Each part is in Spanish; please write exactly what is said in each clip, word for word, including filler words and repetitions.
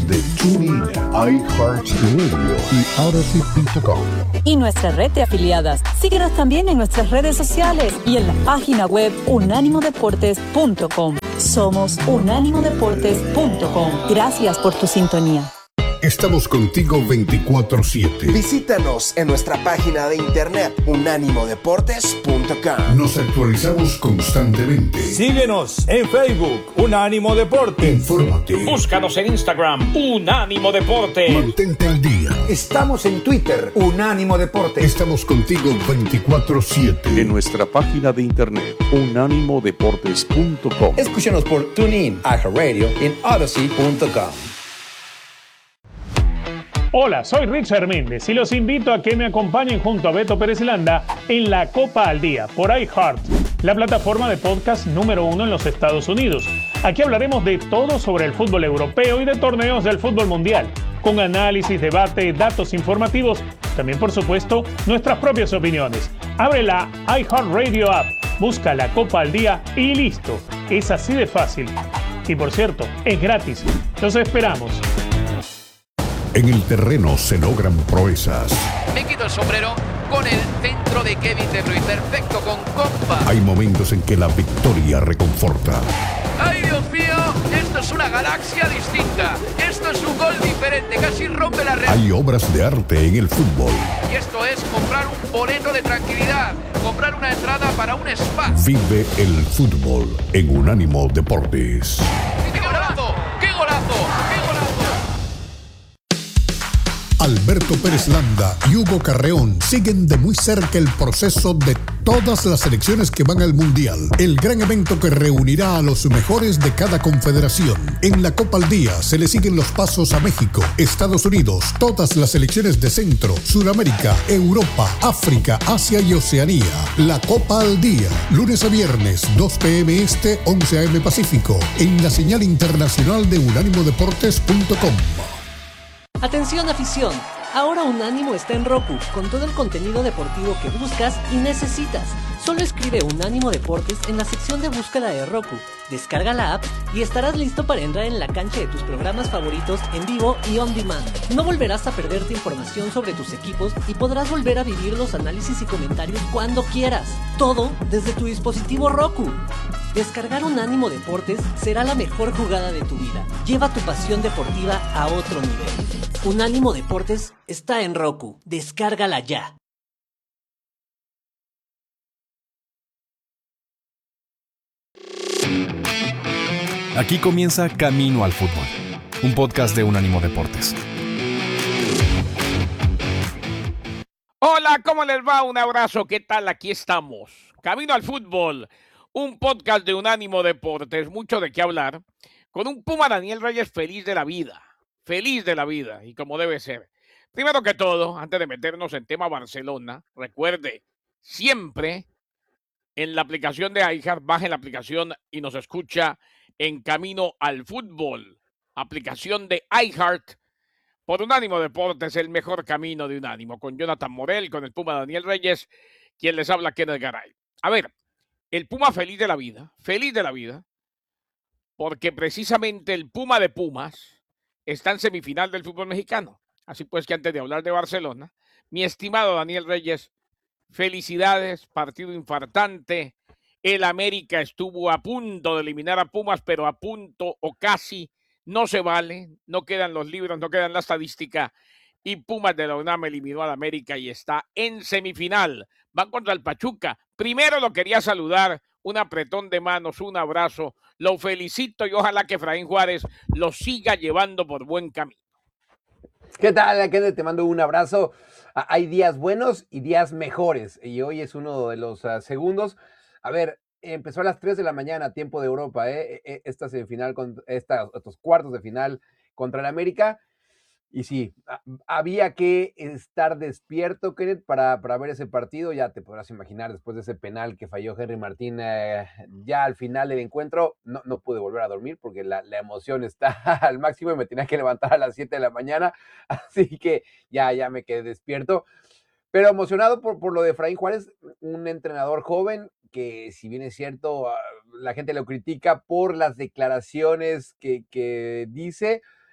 través de TuneIn, iHeartRadio y Odyssey punto com. Y nuestra red de afiliadas. Síguenos también en nuestras redes sociales y en la página web unánimo deportes punto com. Somos unánimo deportes punto com. Gracias por tu sintonía. Estamos contigo veinticuatro siete. Visítanos en nuestra página de internet unánimo deportes punto com. Nos actualizamos constantemente. Síguenos en Facebook, Unánimo Deportes. Infórmate. Búscanos en Instagram, Unánimo Deportes. Mantente al día. Estamos en Twitter, Unánimo Deportes. Estamos contigo veinticuatro siete. En nuestra página de internet, unánimo deportes punto com. Escúchanos por TuneIn, iHeartRadio y en Odyssey punto com. Hola, soy Richard Méndez y los invito a que me acompañen junto a Beto Pérez Landa en la Copa al Día por iHeart, la plataforma de podcast número uno en los Estados Unidos. Aquí hablaremos de todo sobre el fútbol europeo y de torneos del fútbol mundial, con análisis, debate, datos informativos, también por supuesto nuestras propias opiniones. Abre la iHeartRadio app, busca la Copa al Día y listo. Es así de fácil. Y por cierto, es gratis. Los esperamos. En el terreno se logran proezas. Me quito el sombrero con el centro de Kevin De Bruyne. Perfecto, con compa. Hay momentos en que la victoria reconforta. ¡Ay, Dios mío! Esto es una galaxia distinta. Esto es un gol diferente. Casi rompe la red. Hay obras de arte en el fútbol. Y esto es comprar un boleto de tranquilidad. Comprar una entrada para un spa. Vive el fútbol en Unánimo Deportes. ¡Qué golazo! ¡Qué golazo! ¡Qué golazo! Alberto Pérez Landa y Hugo Carreón siguen de muy cerca el proceso de todas las selecciones que van al Mundial, el gran evento que reunirá a los mejores de cada confederación. En la Copa al Día se le siguen los pasos a México, Estados Unidos, todas las selecciones de Centro, Sudamérica, Europa, África, Asia y Oceanía. La Copa al Día, lunes a viernes, dos p.m. Este, once a.m. Pacífico, en la señal internacional de unánimo deportes punto com. Atención afición, ahora Unánimo está en Roku, con todo el contenido deportivo que buscas y necesitas. Solo escribe Unánimo Deportes en la sección de búsqueda de Roku, descarga la app y estarás listo para entrar en la cancha de tus programas favoritos en vivo y on demand. No volverás a perderte información sobre tus equipos y podrás volver a vivir los análisis y comentarios cuando quieras. Todo desde tu dispositivo Roku. Descargar Unánimo Deportes será la mejor jugada de tu vida. Lleva tu pasión deportiva a otro nivel. Unánimo Deportes está en Roku. Descárgala ya. Aquí comienza Camino al Fútbol, un podcast de Unánimo Deportes. Hola, ¿cómo les va? Un abrazo, ¿qué tal? Aquí estamos. Camino al Fútbol, un podcast de Unánimo Deportes, mucho de qué hablar, con un Puma Daniel Reyes feliz de la vida, feliz de la vida, y como debe ser. Primero que todo, antes de meternos en tema Barcelona, recuerde, siempre en la aplicación de iHeart, baje la aplicación y nos escucha en Camino al Fútbol, aplicación de iHeart, por Unánimo Deportes, el mejor camino de Unánimo, con Jonathan Morel, con el Puma Daniel Reyes, quien les habla, Kenneth Garay. A ver, el Puma feliz de la vida, feliz de la vida, porque precisamente el Puma de Pumas está en semifinal del fútbol mexicano. Así pues que antes de hablar de Barcelona, mi estimado Daniel Reyes, felicidades, partido infartante. El América estuvo a punto de eliminar a Pumas, pero a punto o casi no se vale, no quedan los libros, no quedan la estadística, y Pumas de la UNAM eliminó al América y está en semifinal. Van contra el Pachuca. Primero lo quería saludar, un apretón de manos, un abrazo, lo felicito y ojalá que Efraín Juárez lo siga llevando por buen camino. ¿Qué tal, Kenneth? Te mando un abrazo. Hay días buenos y días mejores, y hoy es uno de los uh, segundos. A ver, empezó a las tres de la mañana, tiempo de Europa, ¿eh? Esta semifinal, con esta, estos cuartos de final contra el América. Y sí, había que estar despierto, Kenneth, para, para ver ese partido. Ya te podrás imaginar, después de ese penal que falló Henry Martín, eh, ya al final del encuentro, no, no pude volver a dormir porque la, la emoción está al máximo y me tenía que levantar a las siete de la mañana. Así que ya, ya me quedé despierto. Pero emocionado por, por lo de Efraín Juárez, un entrenador joven que, si bien es cierto, la gente lo critica por las declaraciones que, que dice,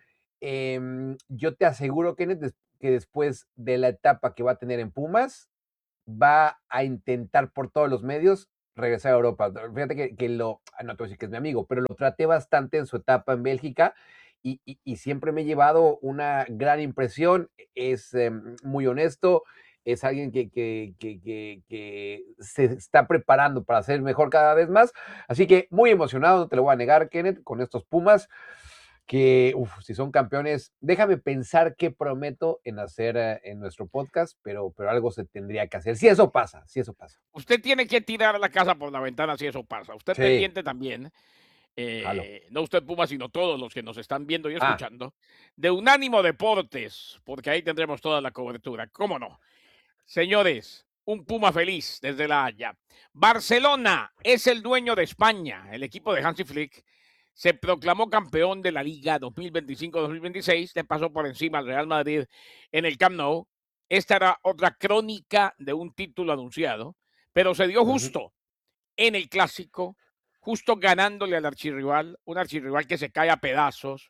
eh, yo te aseguro, Kenneth, que después de la etapa que va a tener en Pumas, va a intentar por todos los medios regresar a Europa. Fíjate que, que lo, no te voy a decir que es mi amigo, pero lo traté bastante en su etapa en Bélgica y, y, y siempre me he llevado una gran impresión. Es eh, muy honesto, es alguien que, que, que, que, que se está preparando para ser mejor cada vez más. Así que muy emocionado, no te lo voy a negar, Kenneth, con estos Pumas. Que uf, si son campeones, déjame pensar qué prometo en hacer uh, en nuestro podcast, pero, pero algo se tendría que hacer. Si eso pasa, si eso pasa. Usted tiene que tirar la casa por la ventana si eso pasa. Usted Sí. pendiente también, eh, no usted Puma, sino todos los que nos están viendo y escuchando, ah. de Unánimo Deportes, porque ahí tendremos toda la cobertura. ¿Cómo no? Señores, un Puma feliz desde La Haya. Barcelona es el dueño de España. El equipo de Hansi Flick se proclamó campeón de la Liga dos mil veinticinco dos mil veintiséis, le pasó por encima al Real Madrid en el Camp Nou. Esta era otra crónica de un título anunciado, pero se dio justo uh-huh. en el Clásico, justo ganándole al archirrival, un archirrival que se cae a pedazos,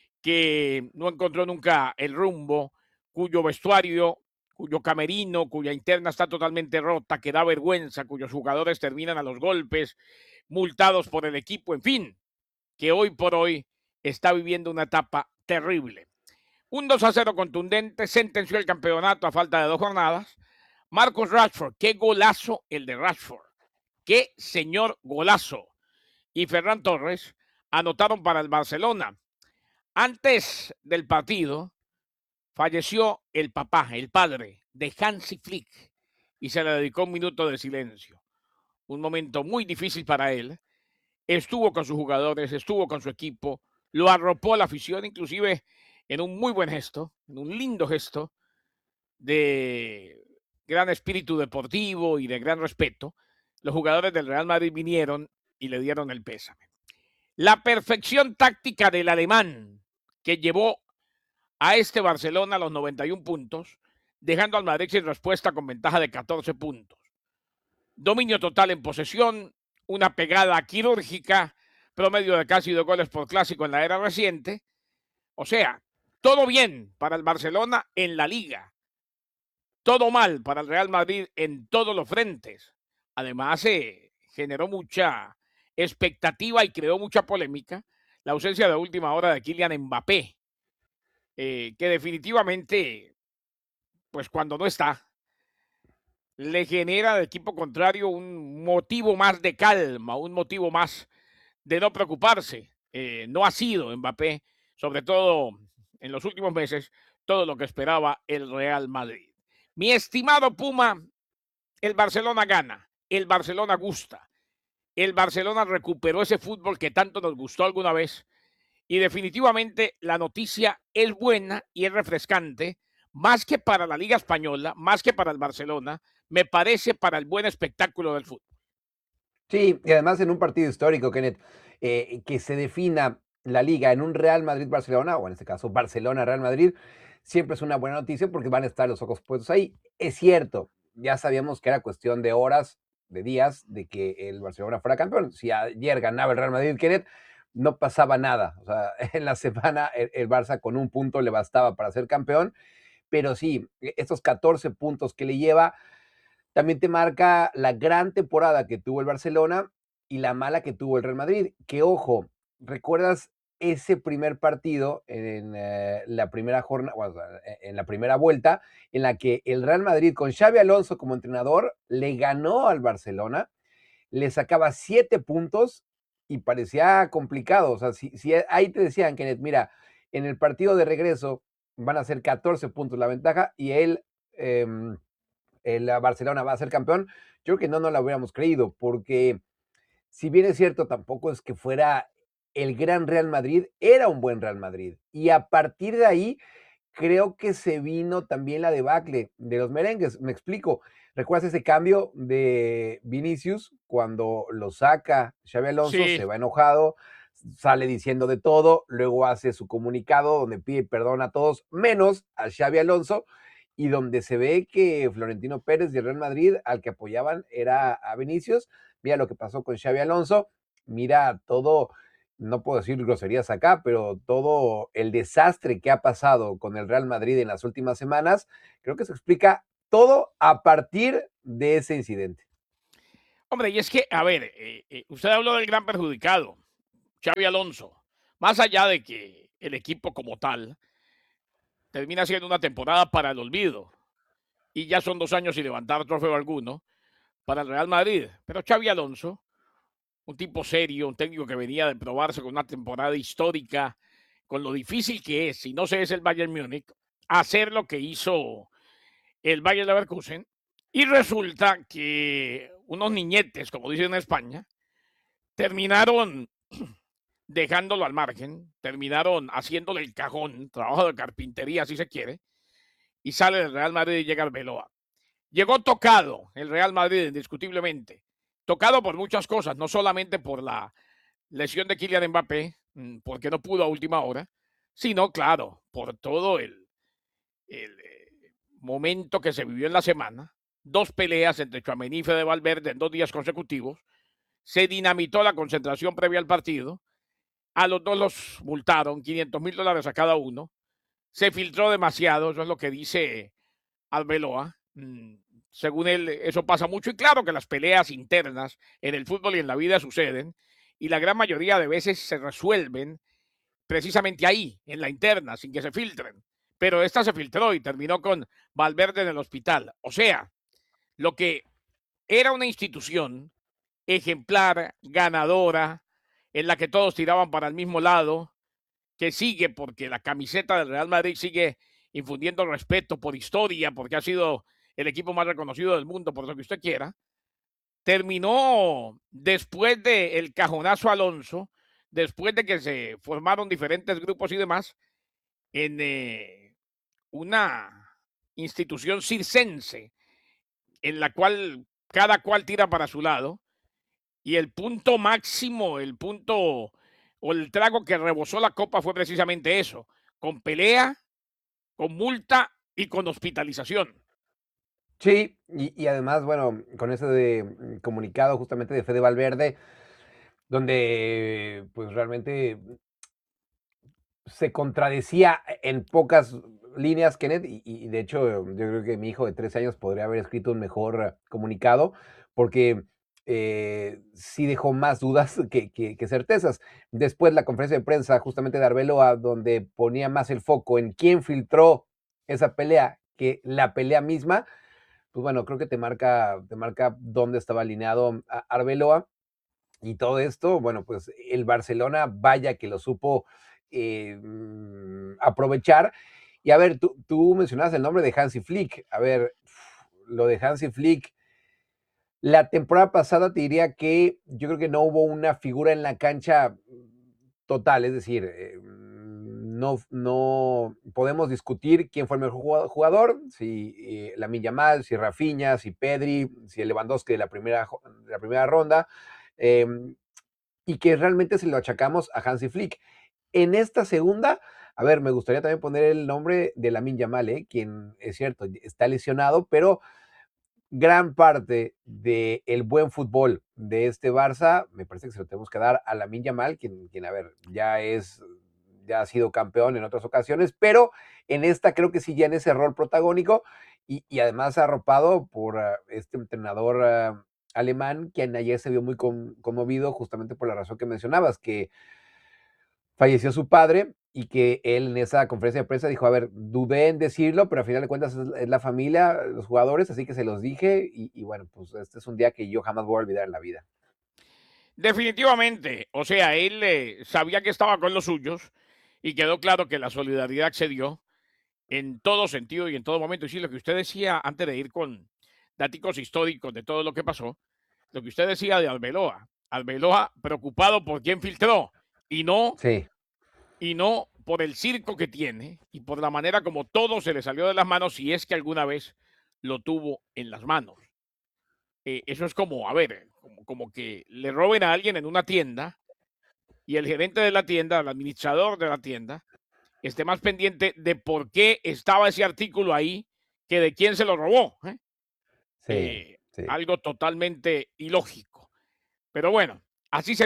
que no encontró nunca el rumbo, cuyo vestuario, cuyo camerino, cuya interna está totalmente rota, que da vergüenza, cuyos jugadores terminan a los golpes, multados por el equipo, en fin, que hoy por hoy está viviendo una etapa terrible. Un dos a cero contundente sentenció el campeonato a falta de dos jornadas. Marcus Rashford, qué golazo el de Rashford. Qué señor golazo. Y Ferran Torres anotaron para el Barcelona. Antes del partido falleció el papá, el padre de Hansi Flick, y se le dedicó un minuto de silencio. Un momento muy difícil para él. Estuvo con sus jugadores, estuvo con su equipo, lo arropó a la afición, inclusive en un muy buen gesto, en un lindo gesto de gran espíritu deportivo y de gran respeto. Los jugadores del Real Madrid vinieron y le dieron el pésame. La perfección táctica del alemán que llevó a este Barcelona a los noventa y un puntos, dejando al Madrid sin respuesta con ventaja de catorce puntos. Dominio total en posesión, una pegada quirúrgica, promedio de casi dos goles por clásico en la era reciente. O sea, todo bien para el Barcelona en la Liga. Todo mal para el Real Madrid en todos los frentes. Además, eh, generó mucha expectativa y creó mucha polémica la ausencia de última hora de Kylian Mbappé, eh, que definitivamente, pues cuando no está, le genera al equipo contrario un motivo más de calma, un motivo más de no preocuparse. Eh, no ha sido Mbappé, sobre todo en los últimos meses, todo lo que esperaba el Real Madrid. Mi estimado Puma, el Barcelona gana, el Barcelona gusta, el Barcelona recuperó ese fútbol que tanto nos gustó alguna vez y definitivamente la noticia es buena y es refrescante, más que para la Liga Española, más que para el Barcelona, me parece para el buen espectáculo del fútbol. Sí, y además en un partido histórico, Kenneth, eh, que se defina la Liga en un Real Madrid-Barcelona, o en este caso Barcelona-Real Madrid, siempre es una buena noticia porque van a estar los ojos puestos ahí. Es cierto, ya sabíamos que era cuestión de horas, de días, de que el Barcelona fuera campeón. Si ayer ganaba el Real Madrid, Kenneth, no pasaba nada. O sea, en la semana el, el Barça con un punto le bastaba para ser campeón, pero sí, estos catorce puntos que le lleva también te marca la gran temporada que tuvo el Barcelona y la mala que tuvo el Real Madrid. Que ojo, ¿recuerdas ese primer partido en eh, la primera jornada, bueno, en la primera vuelta, en la que el Real Madrid con Xabi Alonso como entrenador le ganó al Barcelona, le sacaba siete puntos y parecía complicado? O sea, si, si ahí te decían, Kenneth, mira, en el partido de regreso van a ser catorce puntos la ventaja y él... Eh, el Barcelona va a ser campeón, yo creo que no nos lo hubiéramos creído, porque si bien es cierto, tampoco es que fuera el gran Real Madrid, era un buen Real Madrid, y a partir de ahí, creo que se vino también la debacle de los merengues. Me explico, ¿recuerdas ese cambio de Vinicius cuando lo saca Xabi Alonso? Sí. Se va enojado, sale diciendo de todo, luego hace su comunicado donde pide perdón a todos, menos a Xabi Alonso, y donde se ve que Florentino Pérez y el Real Madrid al que apoyaban era a Vinicius. Mira lo que pasó con Xabi Alonso, mira todo no puedo decir groserías acá, pero todo el desastre que ha pasado con el Real Madrid en las últimas semanas, creo que se explica todo a partir de ese incidente. Hombre, y es que, a ver, eh, eh, usted habló del gran perjudicado, Xabi Alonso. Más allá de que el equipo como tal termina siendo una temporada para el olvido, y ya son dos años sin levantar trofeo alguno para el Real Madrid. Pero Xabi Alonso, un tipo serio, un técnico que venía de probarse con una temporada histórica, con lo difícil que es, si no se es el Bayern Múnich, hacer lo que hizo el Bayer Leverkusen, y resulta que unos niñetes, como dicen en España, terminaron dejándolo al margen, terminaron haciéndole el cajón, trabajo de carpintería, si se quiere, y sale del Real Madrid y llega Arbeloa. Llegó tocado el Real Madrid, indiscutiblemente. Tocado por muchas cosas, no solamente por la lesión de Kylian Mbappé, porque no pudo a última hora, sino, claro, por todo el, el momento que se vivió en la semana. Dos peleas entre Tchouaméni y Fede Valverde en dos días consecutivos. Se dinamitó la concentración previa al partido. A los dos los multaron, quinientos mil dólares a cada uno. Se filtró demasiado, eso es lo que dice Arbeloa. Según él, eso pasa mucho. Y claro que las peleas internas en el fútbol y en la vida suceden. Y la gran mayoría de veces se resuelven precisamente ahí, en la interna, sin que se filtren. Pero esta se filtró y terminó con Valverde en el hospital. O sea, lo que era una institución ejemplar, ganadora, en la que todos tiraban para el mismo lado, que sigue porque la camiseta del Real Madrid sigue infundiendo respeto por historia, porque ha sido el equipo más reconocido del mundo, por lo que usted quiera, terminó después del cajonazo Alonso, después de que se formaron diferentes grupos y demás, en eh, una institución circense, en la cual cada cual tira para su lado, y el punto máximo, el punto o el trago que rebosó la copa fue precisamente eso, con pelea, con multa y con hospitalización. Sí, y, y además, bueno, con ese de, comunicado justamente de Fede Valverde, donde pues realmente se contradecía en pocas líneas, Kenneth, y, y de hecho yo creo que mi hijo de trece años podría haber escrito un mejor comunicado, porque eh, sí dejó más dudas que, que, que certezas. Después la conferencia de prensa justamente de Arbeloa, donde ponía más el foco en quién filtró esa pelea que la pelea misma, pues bueno, creo que te marca, te marca dónde estaba alineado Arbeloa. Y todo esto, bueno, pues el Barcelona, vaya que lo supo eh, aprovechar. Y a ver, tú, tú mencionabas el nombre de Hansi Flick. A ver, lo de Hansi Flick, la temporada pasada te diría que yo creo que no hubo una figura en la cancha total, es decir, eh, no, no podemos discutir quién fue el mejor jugador, si eh, Lamine Yamal, si Rafinha, si Pedri, si el Lewandowski de la primera, de la primera ronda, eh, y que realmente se lo achacamos a Hansi Flick. En esta segunda, a ver, me gustaría también poner el nombre de Lamine Yamal, eh, quien es cierto, está lesionado, pero gran parte del buen fútbol de este Barça, me parece que se lo tenemos que dar a Lamine Yamal, quien, quien a ver, ya es, ya ha sido campeón en otras ocasiones, pero en esta creo que sí ya en ese rol protagónico, y, y además arropado por uh, este entrenador uh, alemán, quien ayer se vio muy con, conmovido justamente por la razón que mencionabas, que falleció su padre, y que él en esa conferencia de prensa dijo, a ver, dudé en decirlo, pero al final de cuentas es, es la familia, los jugadores, así que se los dije, y, y bueno, pues este es un día que yo jamás voy a olvidar en la vida. Definitivamente, o sea, él eh, sabía que estaba con los suyos, y quedó claro que la solidaridad se dio en todo sentido y en todo momento. Y sí, lo que usted decía antes de ir con datos históricos de todo lo que pasó, lo que usted decía de Arbeloa, Arbeloa preocupado por quién filtró, y no, sí. y no por el circo que tiene y por la manera como todo se le salió de las manos, si es que alguna vez lo tuvo en las manos. Eh, eso es como, a ver, como, como que le roben a alguien en una tienda y el gerente de la tienda, el administrador de la tienda, esté más pendiente de por qué estaba ese artículo ahí que de quién se lo robó. ¿eh? Sí, Eh, sí. Algo totalmente ilógico. Pero bueno, así se dio.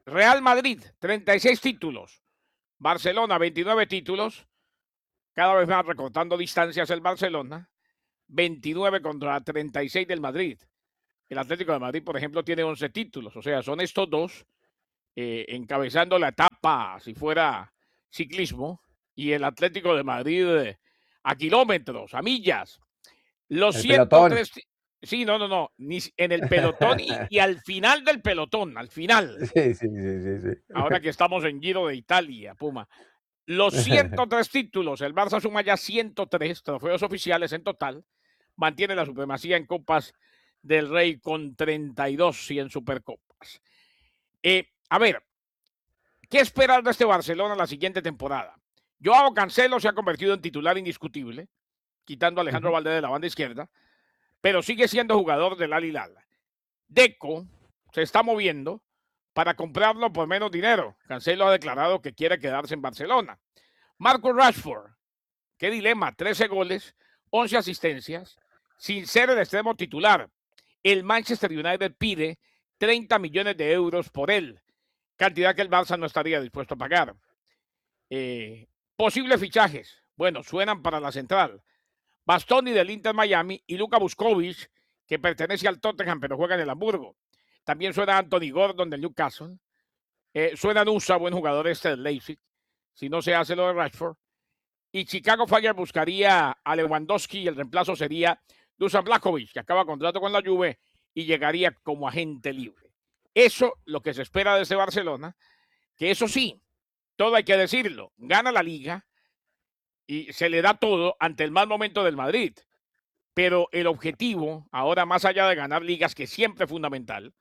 Real Madrid, treinta y seis títulos. Barcelona, veintinueve títulos. Cada vez más recortando distancias el Barcelona. veintinueve contra treinta y seis del Madrid. El Atlético de Madrid, por ejemplo, tiene once títulos. O sea, son estos dos eh, encabezando la etapa, si fuera ciclismo, y el Atlético de Madrid eh, a kilómetros, a millas. Los El ciento pelotón. tres. Sí, no, no, no. Ni en el pelotón y, y al final del pelotón, al final. Sí, sí, sí, sí, sí. Ahora que estamos en Giro de Italia, Puma. Los ciento tres títulos, el Barça suma ya ciento tres trofeos oficiales en total. Mantiene la supremacía en Copas del Rey con treinta y dos y en Supercopas. Eh, a ver, ¿qué esperar de este Barcelona la siguiente temporada? Joao Cancelo se ha convertido en titular indiscutible, quitando a Alejandro uh-huh. Valdés de la banda izquierda, pero sigue siendo jugador del Al Hilal. Deco se está moviendo para comprarlo por menos dinero. Cancelo ha declarado que quiere quedarse en Barcelona. Marcus Rashford, qué dilema, trece goles, once asistencias, sin ser el extremo titular. El Manchester United pide treinta millones de euros por él, cantidad que el Barça no estaría dispuesto a pagar. Eh, posibles fichajes, bueno, suenan para la central. Bastoni del Inter Miami y Luka Vuskovic, que pertenece al Tottenham pero juega en el Hamburgo. También suena Anthony Gordon del Newcastle. Eh, suena Nusa, buen jugador este del Leipzig, si no se hace lo de Rashford. Y Chicago Fire buscaría a Lewandowski y el reemplazo sería Dusan Vlahovic, que acaba contrato con la Juve y llegaría como agente libre. Eso lo que se espera de este Barcelona, que eso sí, todo hay que decirlo, gana la Liga y se le da todo ante el mal momento del Madrid. Pero el objetivo, ahora más allá de ganar ligas, que siempre es fundamental,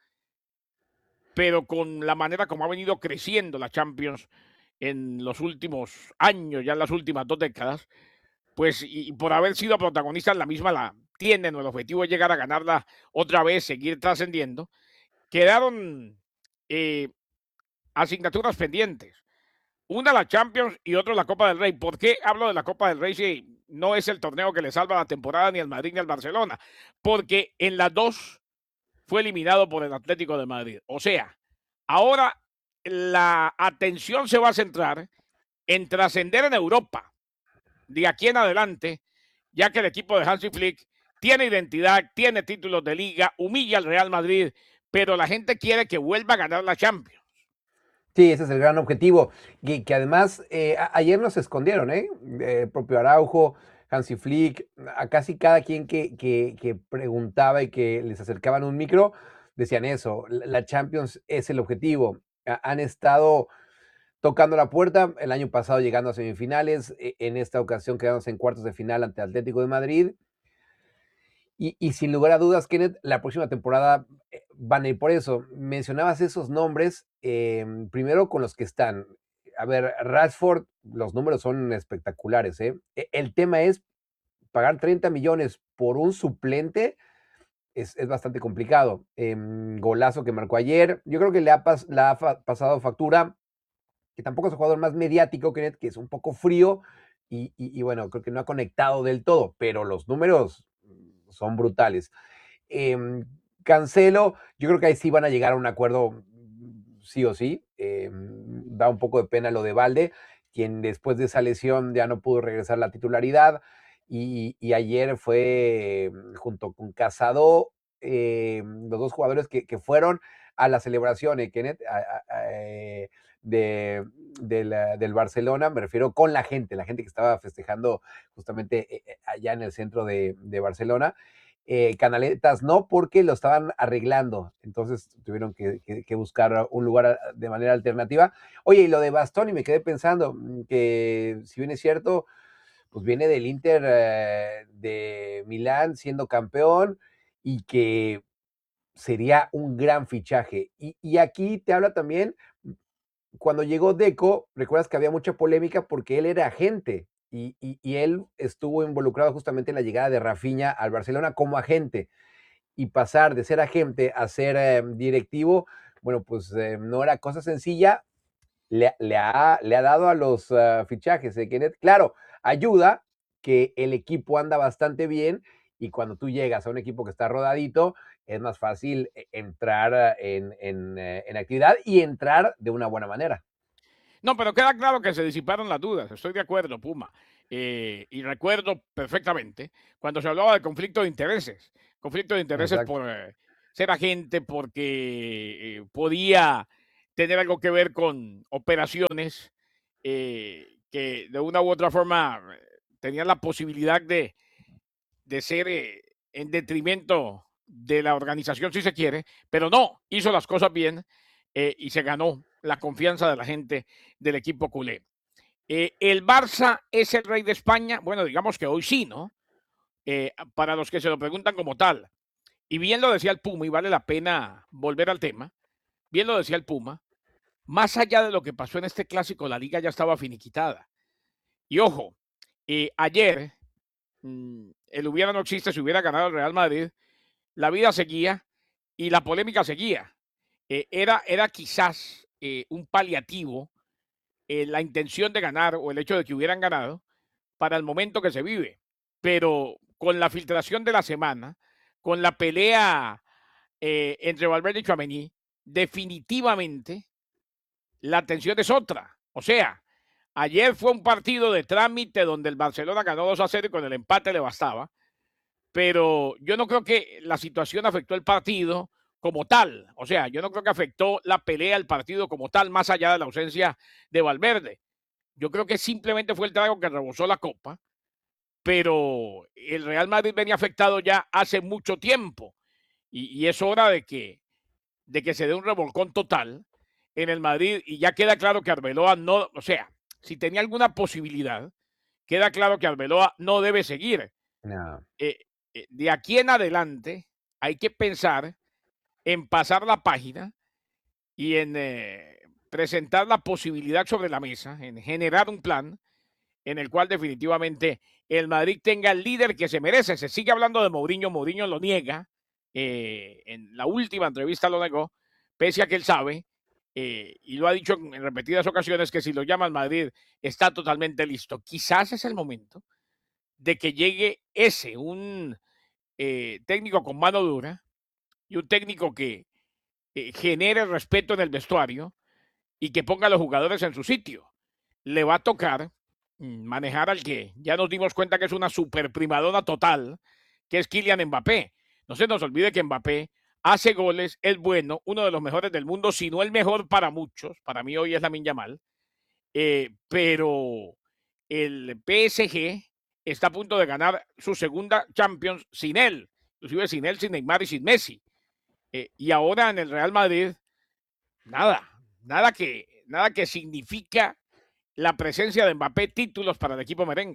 pero con la manera como ha venido creciendo la Champions en los últimos años, ya en las últimas dos décadas, pues y por haber sido protagonistas, la misma la tienen, o el objetivo es llegar a ganarla otra vez, seguir trascendiendo, quedaron eh, asignaturas pendientes. Una la Champions y otra la Copa del Rey. ¿Por qué hablo de la Copa del Rey si no es el torneo que le salva la temporada ni al Madrid ni al Barcelona? Porque en las dos fue eliminado por el Atlético de Madrid. O sea, ahora la atención se va a centrar en trascender en Europa de aquí en adelante, ya que el equipo de Hansi Flick tiene identidad, tiene títulos de liga, humilla al Real Madrid, pero la gente quiere que vuelva a ganar la Champions. Sí, ese es el gran objetivo, que, que además eh, a, ayer nos escondieron, ¿eh? El propio Araujo, Hansi Flick, a casi cada quien que, que, que preguntaba y que les acercaban un micro, decían eso, la Champions es el objetivo. Han estado tocando la puerta, el año pasado llegando a semifinales, en esta ocasión quedándose en cuartos de final ante Atlético de Madrid. Y, y sin lugar a dudas, Kenneth, la próxima temporada van a ir por eso. Mencionabas esos nombres, eh, primero con los que están. A ver, Rashford, los números son espectaculares, ¿eh? El tema es pagar treinta millones por un suplente, es, es bastante complicado. Eh, golazo que marcó ayer, yo creo que le ha, pas, le ha fa, pasado factura, que tampoco es el jugador más mediático, Kenneth, que es un poco frío, y, y, y bueno, creo que no ha conectado del todo, pero los números son brutales. Eh, Cancelo, yo creo que ahí sí van a llegar a un acuerdo sí o sí. Eh, da un poco de pena lo de Valde, quien después de esa lesión ya no pudo regresar a la titularidad, y, y ayer fue junto con Casado eh, los dos jugadores que, que fueron a la celebración, eh, Kenneth, a, a, a, de, de la, del Barcelona, me refiero con la gente, la gente que estaba festejando justamente eh, allá en el centro de, de Barcelona. Eh, Canaletas no, porque lo estaban arreglando, entonces tuvieron que, que, que buscar un lugar de manera alternativa. Oye, y lo de Bastoni, me quedé pensando que si bien es cierto, pues viene del Inter eh, de Milán siendo campeón, y que sería un gran fichaje. Y, y aquí te habla también, cuando llegó Deco, recuerdas que había mucha polémica porque él era agente, y, y, y él estuvo involucrado justamente en la llegada de Rafinha al Barcelona como agente, y pasar de ser agente a ser eh, directivo, bueno, pues eh, no era cosa sencilla. Le, le, ha, le ha dado a los uh, fichajes de Kenneth, claro, ayuda que el equipo anda bastante bien, y cuando tú llegas a un equipo que está rodadito, es más fácil entrar en, en, en actividad y entrar de una buena manera. No, pero queda claro que se disiparon las dudas. Estoy de acuerdo, Puma. Eh, y recuerdo perfectamente cuando se hablaba de conflicto de intereses. Conflicto de intereses Exacto. por eh, ser agente, porque eh, podía tener algo que ver con operaciones eh, que de una u otra forma tenían la posibilidad de, de ser eh, en detrimento de la organización, si se quiere, pero no, hizo las cosas bien eh, y se ganó la confianza de la gente del equipo culé. Eh, ¿El Barça es el rey de España? Bueno, digamos que hoy sí, ¿no? Eh, para los que se lo preguntan como tal. Y bien lo decía el Puma, y vale la pena volver al tema, bien lo decía el Puma, más allá de lo que pasó en este clásico, la liga ya estaba finiquitada. Y ojo, eh, ayer, mmm, el hubiera no existe, si hubiera ganado el Real Madrid, la vida seguía y la polémica seguía. Eh, era, era quizás eh, un paliativo eh, la intención de ganar o el hecho de que hubieran ganado para el momento que se vive. Pero con la filtración de la semana, con la pelea eh, entre Valverde y Tchouaméni, definitivamente la tensión es otra. O sea, ayer fue un partido de trámite donde el Barcelona ganó dos a cero y con el empate le bastaba. Pero yo no creo que la situación afectó el partido como tal. O sea, yo no creo que afectó la pelea al partido como tal, más allá de la ausencia de Valverde. Yo creo que simplemente fue el trago que rebosó la copa, pero el Real Madrid venía afectado ya hace mucho tiempo y, y es hora de que, de que se dé un revolcón total en el Madrid y ya queda claro que Arbeloa no, o sea, si tenía alguna posibilidad, queda claro que Arbeloa no debe seguir. No. Eh, eh, de aquí en adelante hay que pensar en pasar la página y en eh, presentar la posibilidad sobre la mesa, en generar un plan en el cual definitivamente el Madrid tenga el líder que se merece. Se sigue hablando de Mourinho, Mourinho lo niega, eh, en la última entrevista lo negó, pese a que él sabe, eh, y lo ha dicho en, en repetidas ocasiones, que si lo llama al Madrid está totalmente listo. Quizás es el momento de que llegue ese, un eh, técnico con mano dura y un técnico que eh, genere respeto en el vestuario y que ponga a los jugadores en su sitio. Le va a tocar manejar al que ya nos dimos cuenta que es una super primadona total, que es Kylian Mbappé. No se nos olvide que Mbappé hace goles, es bueno, uno de los mejores del mundo, si no el mejor para muchos. Para mí hoy es Lamine Yamal. Eh, pero el P S G está a punto de ganar su segunda Champions sin él, inclusive sin él, sin Neymar y sin Messi. Eh, y ahora en el Real Madrid, nada, nada que, nada que significa la presencia de Mbappé, títulos para el equipo merengue.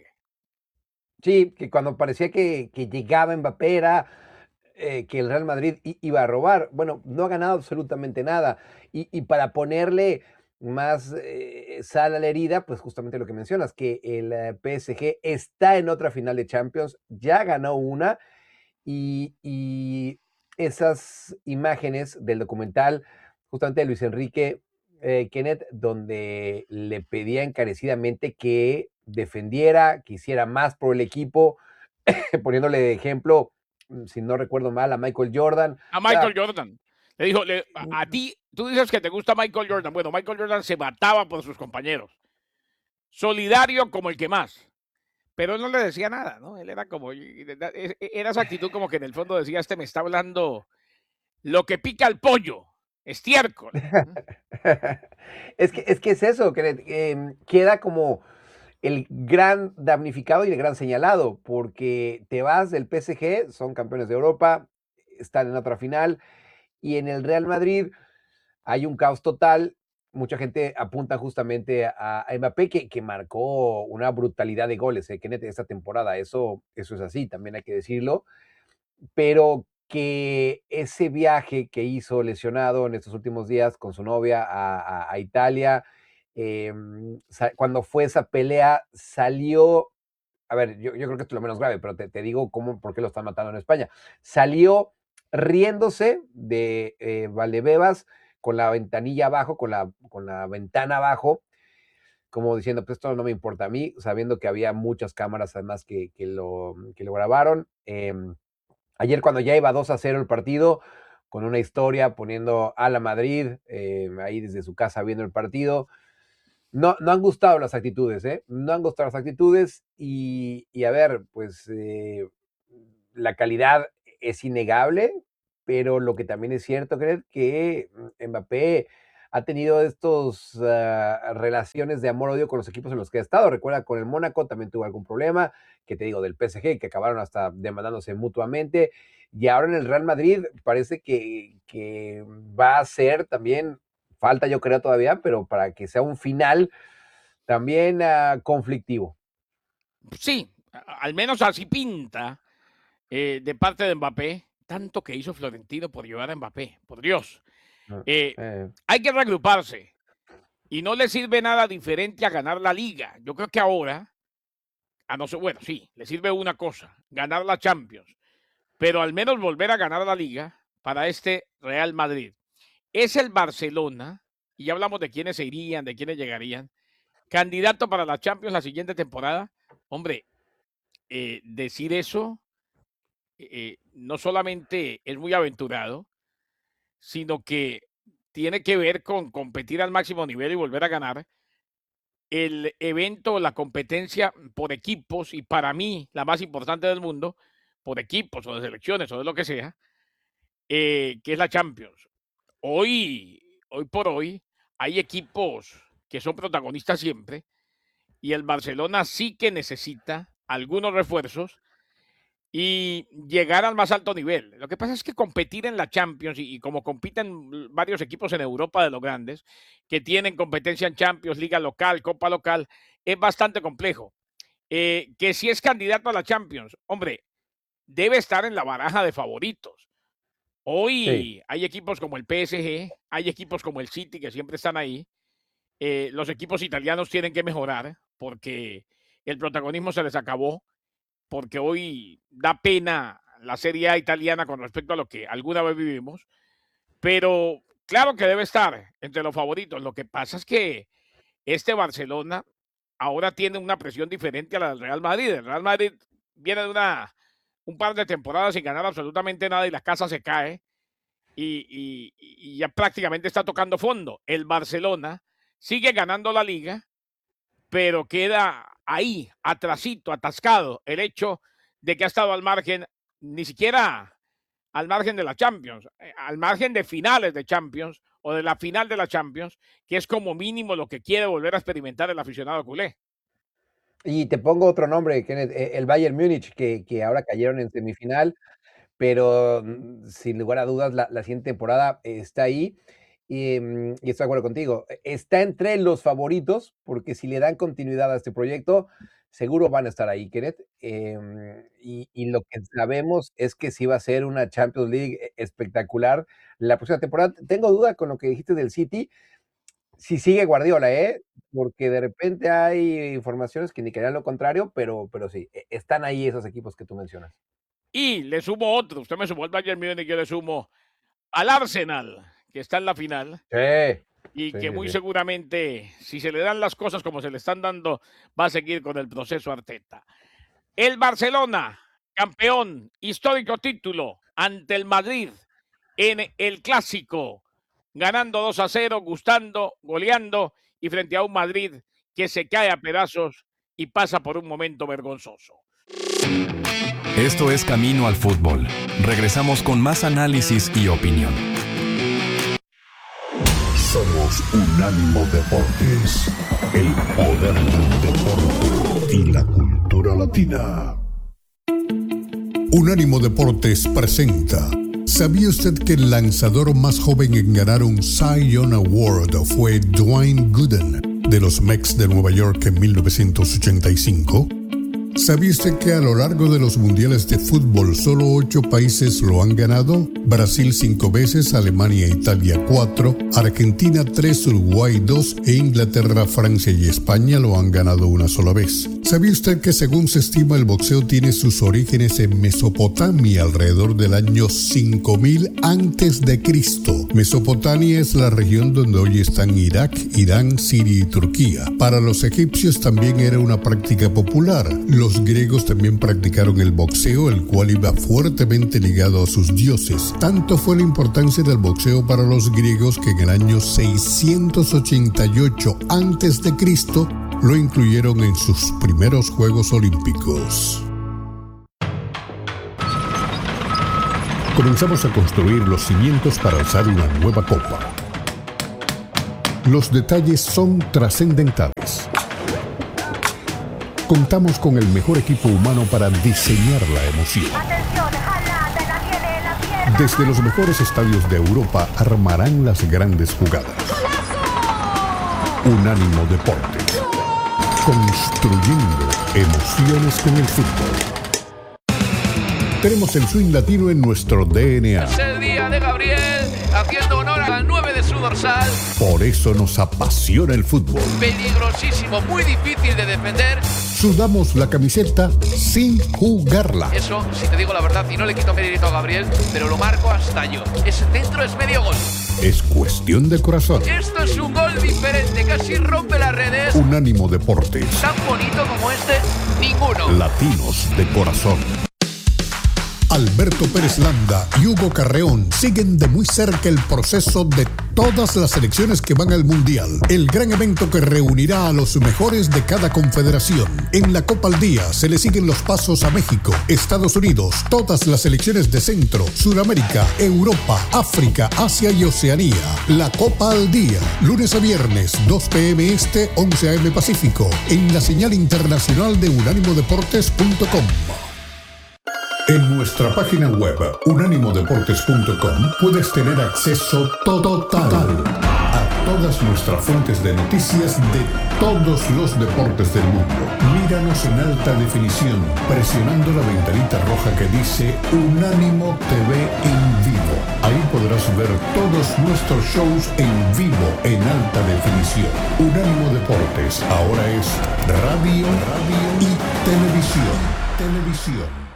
Sí, que cuando parecía que, que llegaba Mbappé era eh, que el Real Madrid iba a robar. Bueno, no ha ganado absolutamente nada. Y, y para ponerle más eh, sal a la herida, pues justamente lo que mencionas, que el eh, P S G está en otra final de Champions, ya ganó una, y, y esas imágenes del documental, justamente de Luis Enrique eh, Kenneth, donde le pedía encarecidamente que defendiera, que hiciera más por el equipo, poniéndole de ejemplo, si no recuerdo mal, a Michael Jordan. A Michael o sea, Jordan. Le dijo, le, a, a ti, tú dices que te gusta Michael Jordan. Bueno, Michael Jordan se mataba por sus compañeros. Solidario como el que más. Pero él no le decía nada, ¿no? Él era como, era esa actitud como que en el fondo decía, este me está hablando lo que pica el pollo, estiércol. es, que, es que es eso, que eh, queda como el gran damnificado y el gran señalado, porque te vas del P S G, son campeones de Europa, están en otra final, y en el Real Madrid hay un caos total. Mucha gente apunta justamente a, a Mbappé, que, que marcó una brutalidad de goles, eh, Kenneth, esta temporada. Eso, eso es así, también hay que decirlo. Pero que ese viaje que hizo lesionado en estos últimos días con su novia a, a, a Italia, eh, cuando fue esa pelea, salió, a ver, yo, yo creo que esto es lo menos grave, pero te, te digo cómo, por qué lo están matando en España. Salió riéndose de eh, Valdebebas con la ventanilla abajo, con la, con la ventana abajo, como diciendo, pues esto no me importa a mí, sabiendo que había muchas cámaras además que, que, lo, que lo grabaron. Eh, Ayer cuando ya iba dos a cero el partido, con una historia poniendo a la Madrid, eh, ahí desde su casa viendo el partido, no, no han gustado las actitudes, ¿eh? No han gustado las actitudes y, y a ver, pues eh, la calidad es innegable, pero lo que también es cierto, creo que Mbappé ha tenido estas uh, relaciones de amor-odio con los equipos en los que ha estado. Recuerda, con el Mónaco también tuvo algún problema, que te digo, del P S G, que acabaron hasta demandándose mutuamente. Y ahora en el Real Madrid parece que, que va a ser también, falta yo creo todavía, pero para que sea un final también uh, conflictivo. Sí, al menos así pinta eh, de parte de Mbappé, tanto que hizo Florentino por llevar a Mbappé, por Dios. Eh, eh. Hay que reagruparse y no le sirve nada diferente a ganar la Liga. Yo creo que ahora, a no ser, bueno, sí, le sirve una cosa, ganar la Champions, pero al menos volver a ganar la Liga para este Real Madrid. Es el Barcelona, y ya hablamos de quiénes se irían, de quiénes llegarían, candidato para la Champions la siguiente temporada. Hombre, eh, decir eso eh, no solamente es muy aventurado, sino que tiene que ver con competir al máximo nivel y volver a ganar el evento, la competencia por equipos, y para mí la más importante del mundo, por equipos o de selecciones o de lo que sea, eh, que es la Champions. Hoy, hoy por hoy, hay equipos que son protagonistas siempre, y el Barcelona sí que necesita algunos refuerzos y llegar al más alto nivel. Lo que pasa es que competir en la Champions, y, y como compiten varios equipos en Europa de los grandes, que tienen competencia en Champions, Liga local, Copa local, es bastante complejo. Eh, que si es candidato a la Champions, hombre, debe estar en la baraja de favoritos. Hoy sí. Hay equipos como el P S G, hay equipos como el City que siempre están ahí. Eh, los equipos italianos tienen que mejorar porque el protagonismo se les acabó, porque hoy da pena la Serie A italiana con respecto a lo que alguna vez vivimos, pero claro que debe estar entre los favoritos. Lo que pasa es que este Barcelona ahora tiene una presión diferente a la del Real Madrid. El Real Madrid viene de una, un par de temporadas sin ganar absolutamente nada y la casa se cae y, y, y ya prácticamente está tocando fondo. El Barcelona sigue ganando la Liga, pero queda ahí, atrasito, atascado, el hecho de que ha estado al margen, ni siquiera al margen de la Champions, al margen de finales de Champions o de la final de la Champions, que es como mínimo lo que quiere volver a experimentar el aficionado culé. Y te pongo otro nombre, Kenneth, el Bayern Múnich, que, que ahora cayeron en semifinal, pero sin lugar a dudas la, la siguiente temporada está ahí. Y, y estoy de acuerdo contigo, está entre los favoritos, porque si le dan continuidad a este proyecto, seguro van a estar ahí, Kenneth. Eh, y, y lo que sabemos es que sí va a ser una Champions League espectacular la próxima temporada. Tengo duda con lo que dijiste del City, si sigue Guardiola, ¿eh? Porque de repente hay informaciones que indicarían lo contrario, pero, pero sí, están ahí esos equipos que tú mencionas. Y le sumo otro, usted me sumó al Bayern Múnich y yo le sumo al Arsenal, que está en la final, sí, y sí, que sí, muy sí. seguramente, si se le dan las cosas como se le están dando, va a seguir con el proceso Arteta. El Barcelona, campeón, histórico título ante el Madrid en el Clásico, ganando dos a cero, gustando, goleando, y frente a un Madrid que se cae a pedazos y pasa por un momento vergonzoso. Esto es Camino al Fútbol. Regresamos con más análisis y opinión. Somos Unánimo Deportes, el poder del deporte y la cultura latina. Unánimo Deportes presenta. ¿Sabía usted que el lanzador más joven en ganar un Cy Young Award fue Dwayne Gooden de los Mets de Nueva York en mil novecientos ochenta y cinco? ¿Sabía usted que a lo largo de los mundiales de fútbol solo ocho países lo han ganado? Brasil cinco veces, Alemania e Italia cuatro, Argentina tres, Uruguay dos e Inglaterra, Francia y España lo han ganado una sola vez. ¿Sabía usted que según se estima el boxeo tiene sus orígenes en Mesopotamia alrededor del año cinco mil antes de Cristo? Mesopotamia es la región donde hoy están Irak, Irán, Siria y Turquía. Para los egipcios también era una práctica popular. Los Los griegos también practicaron el boxeo, el cual iba fuertemente ligado a sus dioses. Tanto fue la importancia del boxeo para los griegos que en el año seiscientos ochenta y ocho antes de Cristo lo incluyeron en sus primeros Juegos Olímpicos. Comenzamos a construir los cimientos para alzar una nueva copa. Los detalles son trascendentales. Contamos con el mejor equipo humano para diseñar la emoción. Desde los mejores estadios de Europa armarán las grandes jugadas. Unánimo Deportes. Construyendo emociones con el fútbol. Tenemos el swing latino en nuestro D N A. Es el día de Gabriel, haciendo honor al nueve de su dorsal. Por eso nos apasiona el fútbol. Peligrosísimo, muy difícil de defender. Sudamos la camiseta sin jugarla. Eso, si te digo la verdad, y no le quito mérito a Gabriel, pero lo marco hasta yo. Ese centro es medio gol. Es cuestión de corazón. Esto es un gol diferente, casi rompe las redes. Unánimo Deportes. Tan bonito como este, ninguno. Latinos de corazón. Alberto Pérez Landa y Hugo Carreón siguen de muy cerca el proceso de todas las selecciones que van al Mundial. El gran evento que reunirá a los mejores de cada confederación. En la Copa al Día se le siguen los pasos a México, Estados Unidos, todas las selecciones de Centro, Sudamérica, Europa, África, Asia y Oceanía. La Copa al Día, lunes a viernes, dos p m este, once a m Pacífico, en la señal internacional de unánimo deportes punto com. En nuestra página web, unánimo deportes punto com, puedes tener acceso total a todas nuestras fuentes de noticias de todos los deportes del mundo. Míranos en alta definición, presionando la ventanita roja que dice Unánimo T V en vivo. Ahí podrás ver todos nuestros shows en vivo en alta definición. Unánimo Deportes ahora es radio, radio y televisión. Televisión.